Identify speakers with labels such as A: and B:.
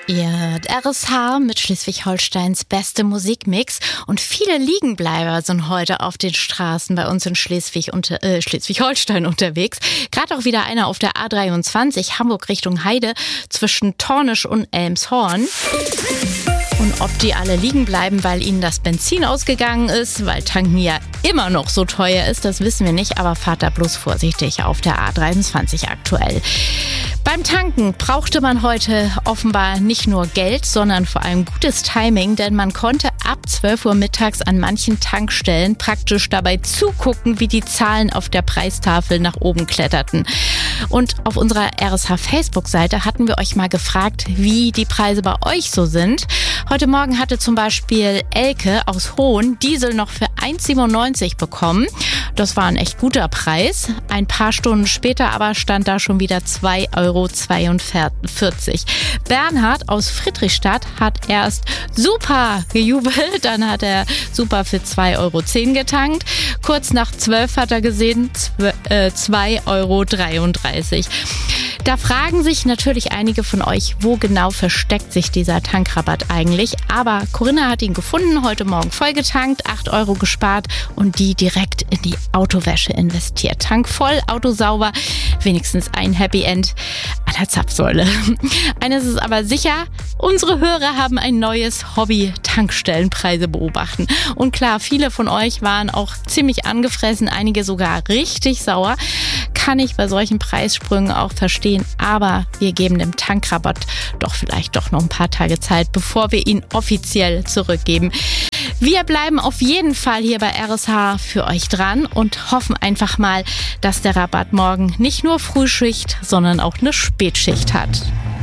A: Ihr RSH mit Schleswig-Holsteins beste Musikmix und viele Liegenbleiber sind heute auf den Straßen bei uns in Schleswig-Holstein unterwegs. Gerade auch wieder einer auf der A23 Hamburg Richtung Heide zwischen Tornisch und Elmshorn. Und ob die alle liegen bleiben, weil ihnen das Benzin ausgegangen ist, weil Tanken ja immer noch so teuer ist, das wissen wir nicht, aber fahrt da bloß vorsichtig auf der A23 aktuell. Beim Tanken brauchte man heute offenbar nicht nur Geld, sondern vor allem gutes Timing, denn man konnte ab 12 Uhr mittags an manchen Tankstellen praktisch dabei zugucken, wie die Zahlen auf der Preistafel nach oben kletterten. Und auf unserer RSH-Facebook-Seite hatten wir euch mal gefragt, wie die Preise bei euch so sind. Heute Morgen hatte zum Beispiel Elke aus Hohn Diesel noch für 1,97 bekommen. Das war ein echt guter Preis. Ein paar Stunden später aber stand da schon wieder 2,42 €. Bernhard aus Friedrichstadt hat erst super gejubelt, dann hat er super für 2,10 € getankt. Kurz nach 12 hat er gesehen 2,33 €. Da fragen sich natürlich einige von euch, wo genau versteckt sich dieser Tankrabatt eigentlich. Aber Corinna hat ihn gefunden, heute Morgen vollgetankt, 8 € gespart und die direkt in die Autowäsche investiert. Tank voll, Auto sauber, wenigstens ein Happy End an der Zapfsäule. Eines ist aber sicher, unsere Hörer haben ein neues Hobby, Tankstellenpreise beobachten. Und klar, viele von euch waren auch ziemlich angefressen, einige sogar richtig sauer. Kann ich bei solchen Preissprüngen auch verstehen, aber wir geben dem Tankrabatt doch vielleicht doch noch ein paar Tage Zeit, bevor wir ihn offiziell zurückgeben. Wir bleiben auf jeden Fall hier bei RSH für euch dran und hoffen einfach mal, dass der Rabatt morgen nicht nur Frühschicht, sondern auch eine Spätschicht hat.